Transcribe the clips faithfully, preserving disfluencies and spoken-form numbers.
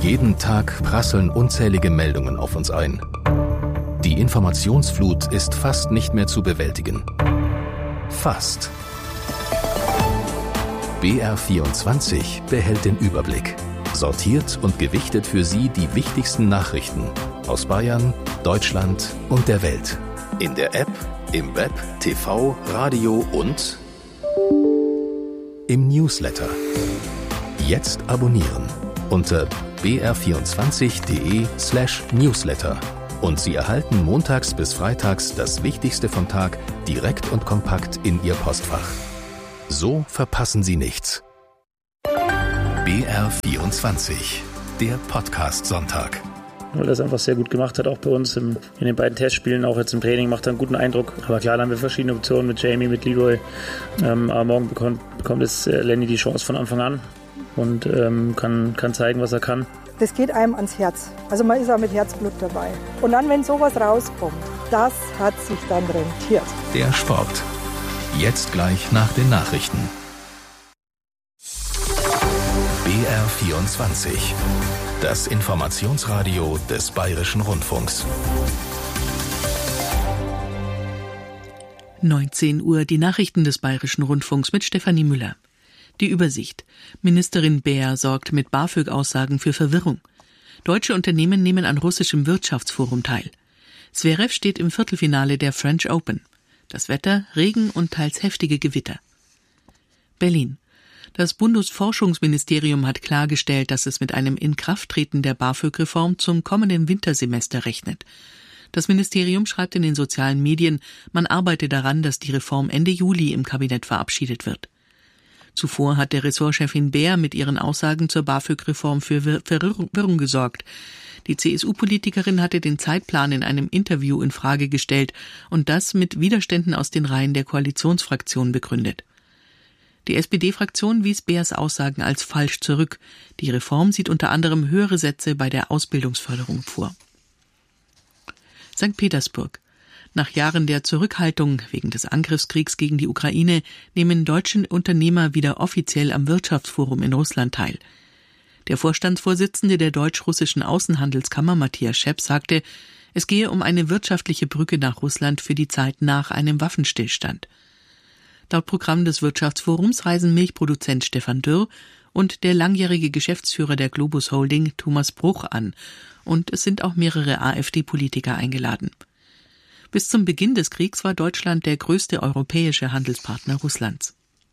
Jeden Tag prasseln unzählige Meldungen auf uns ein. Die Informationsflut ist fast nicht mehr zu bewältigen. Fast. B R vierundzwanzig behält den Überblick, sortiert und gewichtet für Sie die wichtigsten Nachrichten aus Bayern, Deutschland und der Welt. In der App, im Web, T V, Radio und im Newsletter. Jetzt abonnieren unter b r vierundzwanzig punkt d e slash newsletter und Sie erhalten montags bis freitags das Wichtigste vom Tag direkt und kompakt in Ihr Postfach. So verpassen Sie nichts. B R vierundzwanzig, der Podcast-Sonntag. Weil er es einfach sehr gut gemacht hat, auch bei uns im, in den beiden Testspielen, auch jetzt im Training, macht er einen guten Eindruck. Aber klar, dann haben wir verschiedene Optionen mit Jamie, mit Leroy. Ähm, aber morgen bekommt, bekommt es äh, Lenny die Chance von Anfang an und ähm, kann, kann zeigen, was er kann. Das geht einem ans Herz. Also man ist auch mit Herzblut dabei. Und dann, wenn sowas rauskommt, das hat sich dann rentiert. Der Sport. Jetzt gleich nach den Nachrichten. B R vierundzwanzig. Das Informationsradio des Bayerischen Rundfunks. neunzehn Uhr, die Nachrichten des Bayerischen Rundfunks mit Stefanie Müller. Die Übersicht. Ministerin Baer sorgt mit BAföG-Aussagen für Verwirrung. Deutsche Unternehmen nehmen an russischem Wirtschaftsforum teil. Zverev steht im Viertelfinale der French Open. Das Wetter, Regen und teils heftige Gewitter. Berlin. Das Bundesforschungsministerium hat klargestellt, dass es mit einem Inkrafttreten der BAföG-Reform zum kommenden Wintersemester rechnet. Das Ministerium schreibt in den sozialen Medien, man arbeite daran, dass die Reform Ende Juli im Kabinett verabschiedet wird. Zuvor hat der Ressortchefin Baer mit ihren Aussagen zur BAföG-Reform für Verwirrung gesorgt. Die C S U-Politikerin hatte den Zeitplan in einem Interview in Frage gestellt und das mit Widerständen aus den Reihen der Koalitionsfraktion begründet. Die S P D-Fraktion wies Baers Aussagen als falsch zurück. Die Reform sieht unter anderem höhere Sätze bei der Ausbildungsförderung vor. Sankt Petersburg. Nach Jahren der Zurückhaltung wegen des Angriffskriegs gegen die Ukraine nehmen deutsche Unternehmer wieder offiziell am Wirtschaftsforum in Russland teil. Der Vorstandsvorsitzende der deutsch-russischen Außenhandelskammer, Matthias Schepp, sagte, es gehe um eine wirtschaftliche Brücke nach Russland für die Zeit nach einem Waffenstillstand. Laut Programm des Wirtschaftsforums reisen Milchproduzent Stefan Dürr und der langjährige Geschäftsführer der Globus Holding, Thomas Bruch, an. Und es sind auch mehrere AfD-Politiker eingeladen. Bis zum Beginn des Kriegs war Deutschland der größte europäische Handelspartner Russlands.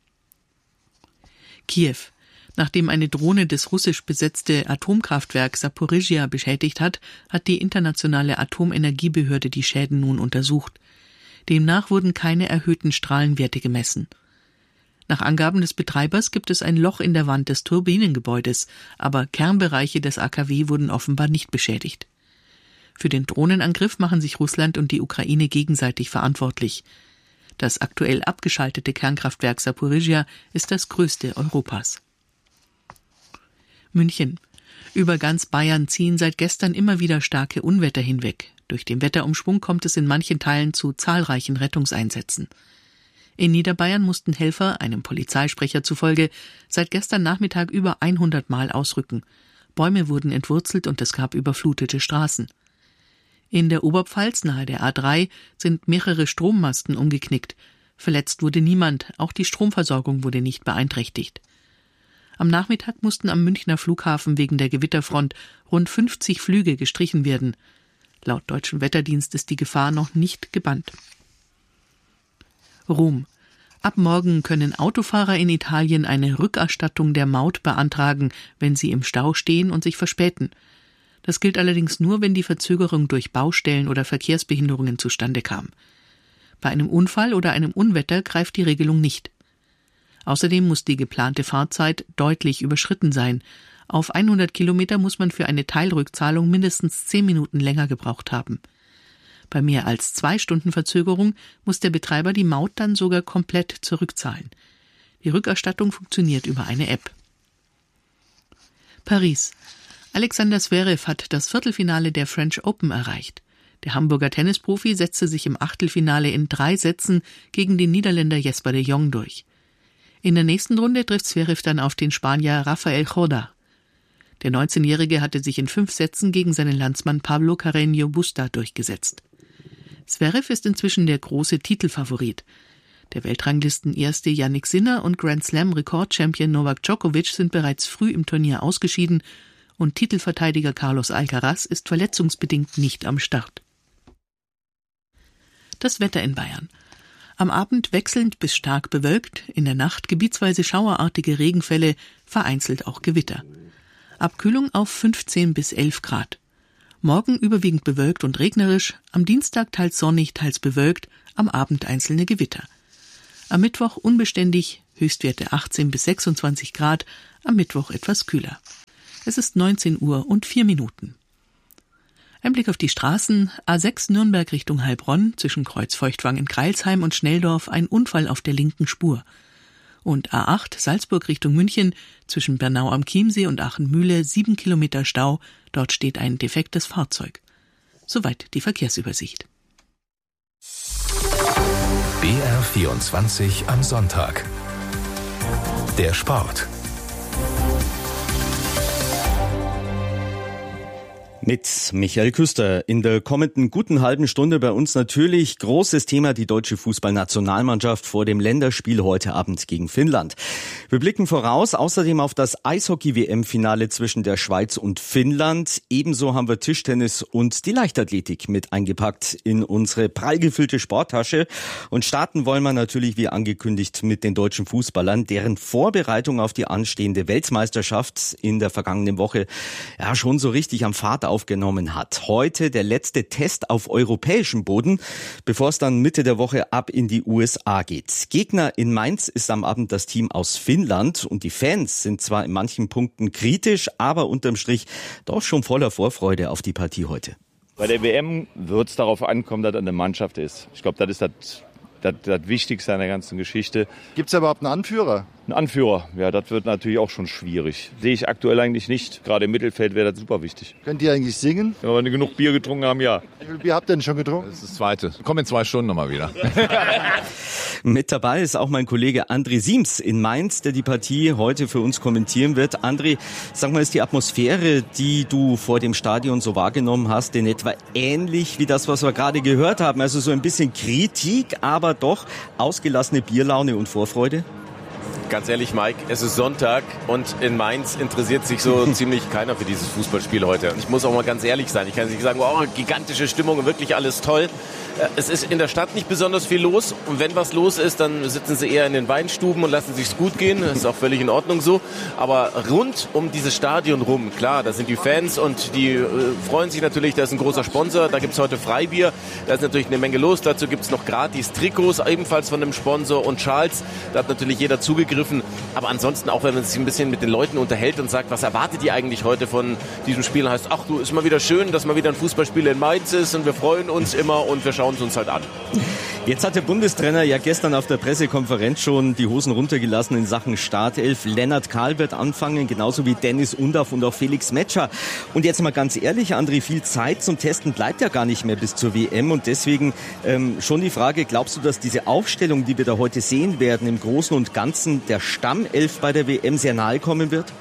Kiew. Nachdem eine Drohne das russisch besetzte Atomkraftwerk Saporischschja beschädigt hat, hat die internationale Atomenergiebehörde die Schäden nun untersucht. Demnach wurden keine erhöhten Strahlenwerte gemessen. Nach Angaben des Betreibers gibt es ein Loch in der Wand des Turbinengebäudes, aber Kernbereiche des A K W wurden offenbar nicht beschädigt. Für den Drohnenangriff machen sich Russland und die Ukraine gegenseitig verantwortlich. Das aktuell abgeschaltete Kernkraftwerk Saporischschja ist das größte Europas. München. Über ganz Bayern ziehen seit gestern immer wieder starke Unwetter hinweg. Durch den Wetterumschwung kommt es in manchen Teilen zu zahlreichen Rettungseinsätzen. In Niederbayern mussten Helfer, einem Polizeisprecher zufolge, seit gestern Nachmittag über hundert Mal ausrücken. Bäume wurden entwurzelt und es gab überflutete Straßen. In der Oberpfalz nahe der A drei sind mehrere Strommasten umgeknickt. Verletzt wurde niemand, auch die Stromversorgung wurde nicht beeinträchtigt. Am Nachmittag mussten am Münchner Flughafen wegen der Gewitterfront rund fünfzig Flüge gestrichen werden. Laut deutschem Wetterdienst ist die Gefahr noch nicht gebannt. Rom. Ab morgen können Autofahrer in Italien eine Rückerstattung der Maut beantragen, wenn sie im Stau stehen und sich verspäten. Das gilt allerdings nur, wenn die Verzögerung durch Baustellen oder Verkehrsbehinderungen zustande kam. Bei einem Unfall oder einem Unwetter greift die Regelung nicht. Außerdem muss die geplante Fahrzeit deutlich überschritten sein. Auf hundert Kilometer muss man für eine Teilrückzahlung mindestens zehn Minuten länger gebraucht haben. Bei mehr als zwei Stunden Verzögerung muss der Betreiber die Maut dann sogar komplett zurückzahlen. Die Rückerstattung funktioniert über eine App. Paris. Alexander Zverev hat das Viertelfinale der French Open erreicht. Der Hamburger Tennisprofi setzte sich im Achtelfinale in drei Sätzen gegen den Niederländer Jesper de Jong durch. In der nächsten Runde trifft Zverev dann auf den Spanier Rafael Corda. Der neunzehnjährige hatte sich in fünf Sätzen gegen seinen Landsmann Pablo Carreño Busta durchgesetzt. Zverev ist inzwischen der große Titelfavorit. Der Weltranglisten-Erste Jannik Sinner und Grand-Slam-Rekord-Champion Novak Djokovic sind bereits früh im Turnier ausgeschieden und Titelverteidiger Carlos Alcaraz ist verletzungsbedingt nicht am Start. Das Wetter in Bayern. Am Abend wechselnd bis stark bewölkt, in der Nacht gebietsweise schauerartige Regenfälle, vereinzelt auch Gewitter. Abkühlung auf fünfzehn bis elf Grad. Morgen überwiegend bewölkt und regnerisch, am Dienstag teils sonnig, teils bewölkt, am Abend einzelne Gewitter. Am Mittwoch unbeständig, Höchstwerte achtzehn bis sechsundzwanzig Grad, am Mittwoch etwas kühler. Es ist neunzehn Uhr und vier Minuten. Ein Blick auf die Straßen. A sechs Nürnberg Richtung Heilbronn, zwischen Kreuzfeuchtwang in Greilsheim und Schnelldorf ein Unfall auf der linken Spur. Und A acht Salzburg Richtung München, zwischen Bernau am Chiemsee und Aachen-Mühle sieben Kilometer Stau, dort steht ein defektes Fahrzeug. Soweit die Verkehrsübersicht. B R vierundzwanzig am Sonntag. Der Sport. Mit Michael Küster. In der kommenden guten halben Stunde bei uns natürlich großes Thema die deutsche Fußballnationalmannschaft vor dem Länderspiel heute Abend gegen Finnland. Wir blicken voraus außerdem auf das Eishockey-W M-Finale zwischen der Schweiz und Finnland. Ebenso haben wir Tischtennis und die Leichtathletik mit eingepackt in unsere prall gefüllte Sporttasche. Und starten wollen wir natürlich wie angekündigt mit den deutschen Fußballern, deren Vorbereitung auf die anstehende Weltmeisterschaft in der vergangenen Woche ja schon so richtig am Fahrt aufgenommen hat. Heute der letzte Test auf europäischem Boden, bevor es dann Mitte der Woche ab in die U S A geht. Gegner in Mainz ist am Abend das Team aus Finnland und die Fans sind zwar in manchen Punkten kritisch, aber unterm Strich doch schon voller Vorfreude auf die Partie heute. Bei der W M wird es darauf ankommen, dass eine Mannschaft ist. Ich glaube, das ist das, das, das Wichtigste an der ganzen Geschichte. Gibt es überhaupt einen Anführer? Ein Anführer, ja, das wird natürlich auch schon schwierig. Sehe ich aktuell eigentlich nicht. Gerade im Mittelfeld wäre das super wichtig. Könnt ihr eigentlich singen? Wenn wir genug Bier getrunken haben, ja. Wie viel Bier habt ihr denn schon getrunken? Das ist das zweite. Komm in zwei Stunden nochmal wieder. Mit dabei ist auch mein Kollege André Siems in Mainz, der die Partie heute für uns kommentieren wird. André, sag mal, ist die Atmosphäre, die du vor dem Stadion so wahrgenommen hast, in etwa ähnlich wie das, was wir gerade gehört haben? Also so ein bisschen Kritik, aber doch ausgelassene Bierlaune und Vorfreude? Ganz ehrlich, Mike, es ist Sonntag und in Mainz interessiert sich so ziemlich keiner für dieses Fußballspiel heute. Und ich muss auch mal ganz ehrlich sein. Ich kann nicht sagen, oh, gigantische Stimmung, wirklich alles toll. Es ist in der Stadt nicht besonders viel los. Und wenn was los ist, dann sitzen sie eher in den Weinstuben und lassen sich's gut gehen. Das ist auch völlig in Ordnung so. Aber rund um dieses Stadion rum, klar, da sind die Fans und die äh, freuen sich natürlich. Da ist ein großer Sponsor. Da gibt's heute Freibier. Da ist natürlich eine Menge los. Dazu gibt's noch gratis Trikots, ebenfalls von einem Sponsor und Schals. Da hat natürlich jeder zugegriffen. Aber ansonsten, auch wenn man sich ein bisschen mit den Leuten unterhält und sagt, was erwartet ihr eigentlich heute von diesem Spiel, heißt, ach du, ist mal wieder schön, dass mal wieder ein Fußballspiel in Mainz ist und wir freuen uns immer und wir schauen es uns halt an. Jetzt hat der Bundestrainer ja gestern auf der Pressekonferenz schon die Hosen runtergelassen in Sachen Startelf. Lennart Kahl wird anfangen, genauso wie Dennis Undaff und auch Felix Metscher. Und jetzt mal ganz ehrlich, André, viel Zeit zum Testen bleibt ja gar nicht mehr bis zur W M. Und deswegen ähm, schon die Frage, glaubst du, dass diese Aufstellung, die wir da heute sehen werden, im Großen und Ganzen der Stammelf bei der W M sehr nahe kommen wird?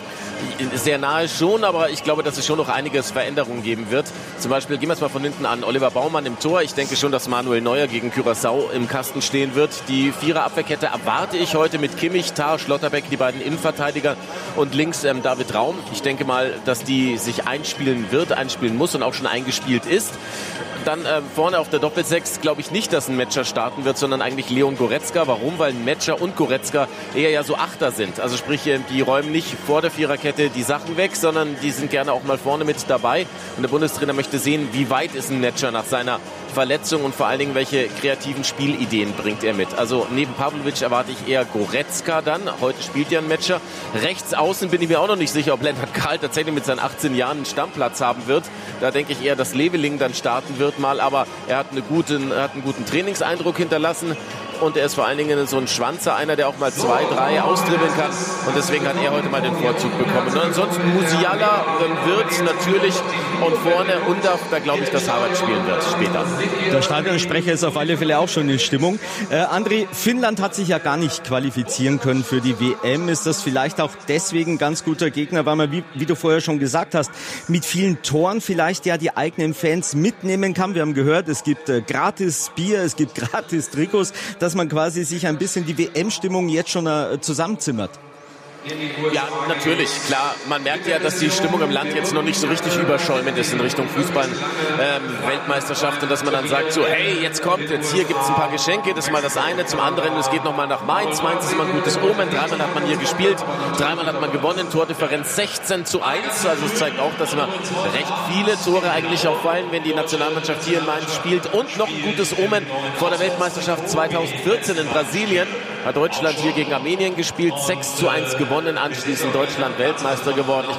Sehr nahe schon, aber ich glaube, dass es schon noch einiges Veränderungen geben wird. Zum Beispiel, gehen wir es mal von hinten an, Oliver Baumann im Tor. Ich denke schon, dass Manuel Neuer gegen Curaçao im Kasten stehen wird. Die Vierer-Abwehrkette erwarte ich heute mit Kimmich, Tah, Schlotterbeck, die beiden Innenverteidiger und links ähm, David Raum. Ich denke mal, dass die sich einspielen wird, einspielen muss und auch schon eingespielt ist. Dann äh, vorne auf der Doppelsechs glaube ich nicht, dass ein Metscher starten wird, sondern eigentlich Leon Goretzka. Warum? Weil ein Metscher und Goretzka eher ja so Achter sind. Also sprich, die räumen nicht vor der Viererkette die Sachen weg, sondern die sind gerne auch mal vorne mit dabei. Und der Bundestrainer möchte sehen, wie weit ist ein Metscher nach seiner Verletzung und vor allen Dingen, welche kreativen Spielideen bringt er mit. Also neben Pavlovic erwarte ich eher Goretzka dann. Heute spielt ja ein Metscher. Rechts außen bin ich mir auch noch nicht sicher, ob Lennart Kahl tatsächlich mit seinen achtzehn Jahren einen Stammplatz haben wird. Da denke ich eher, dass Leveling dann starten wird mal. Aber er hat, eine guten, er hat einen guten Trainingseindruck hinterlassen. Und er ist vor allen Dingen so ein Schwanzer, einer, der auch mal zwei, drei austribbeln kann. Und deswegen hat er heute mal den Vorzug bekommen. Und ansonsten Musiala wird natürlich und vorne Undaff, da glaube ich, dass Harvard spielen wird später. Der Stadionsprecher ist auf alle Fälle auch schon in Stimmung. Äh, André, Finnland hat sich ja gar nicht qualifizieren können für die W M. Ist das vielleicht auch deswegen ein ganz guter Gegner, weil man, wie, wie du vorher schon gesagt hast, mit vielen Toren vielleicht ja die eigenen Fans mitnehmen kann? Wir haben gehört, es gibt äh, gratis Bier, es gibt gratis Trikots, dass man quasi sich ein bisschen die W M-Stimmung jetzt schon äh, zusammenzimmert. Ja, natürlich, klar. Man merkt ja, dass die Stimmung im Land jetzt noch nicht so richtig überschäumend ist in Richtung Fußball-Weltmeisterschaft ähm, und dass man dann sagt so, hey, jetzt kommt, jetzt hier gibt's ein paar Geschenke, das ist mal das eine. Zum anderen, es geht nochmal nach Mainz. Mainz ist immer ein gutes Omen. Dreimal hat man hier gespielt, dreimal hat man gewonnen, Tordifferenz sechzehn zu eins. Also es zeigt auch, dass immer recht viele Tore eigentlich auch fallen, wenn die Nationalmannschaft hier in Mainz spielt. Und noch ein gutes Omen vor der Weltmeisterschaft zweitausendvierzehn in Brasilien. Hat Deutschland hier gegen Armenien gespielt, sechs zu eins gewonnen, anschließend Deutschland Weltmeister geworden. Ich